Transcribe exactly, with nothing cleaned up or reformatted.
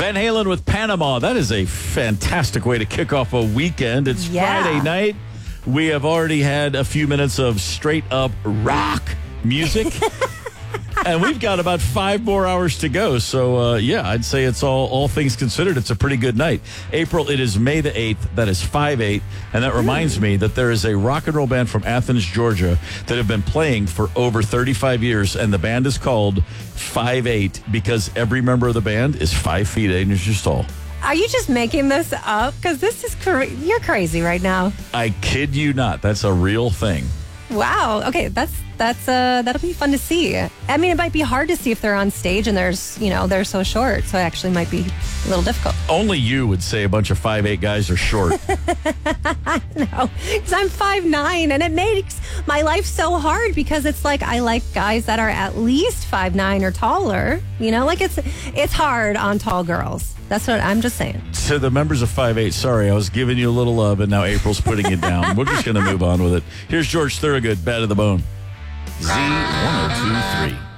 Van Halen with Panama. That is a fantastic way to kick off a weekend. It's Yeah. Friday night. We have already had a few minutes of straight up rock music. And we've got about five more hours to go. So, uh, yeah, I'd say it's all all things considered, it's a pretty good night. April, it is May the eighth. That is five eight. And that reminds me that there is a rock and roll band from Athens, Georgia that have been playing for over thirty-five years. And the band is called five eight because every member of the band is five feet eight inches tall. Are you just making this up? Because this is cra- you're crazy right now. I kid you not. That's a real thing. Wow. Okay, that's that's uh that'll be fun to see. I mean, it might be hard to see if they're on stage and there's you know they're so short, so it actually might be a little difficult. Only you would say a bunch of five eight guys are short. No, because I'm five nine, and it makes my life so hard because it's like I like guys that are at least five nine or taller. You know, like it's it's hard on tall girls. That's what I'm just saying. To the members of five eight, sorry, I was giving you a little love, and now April's putting it down. We're just going to move on with it. Here's George Thorogood, Bad of the Bone. Z one oh two three.